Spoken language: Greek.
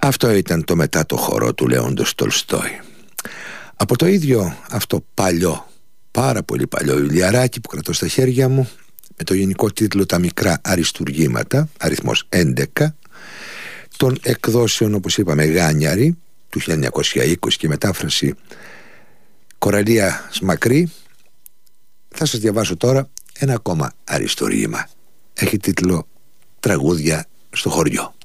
Αυτό ήταν το μετά το χορό του Λέοντος Τολστόη. Από το ίδιο αυτό παλιό, πάρα πολύ παλιό βιβλιαράκι που κρατώ στα χέρια μου, με το γενικό τίτλο «Τα μικρά αριστουργήματα», αριθμός 11, των εκδόσεων, όπως είπαμε, Γάνιαρη του 1920 και μετάφραση Κοραλία Σμακρή, θα σας διαβάσω τώρα ένα ακόμα αριστούργημα. Έχει τίτλο «Τραγούδια στο χωριό».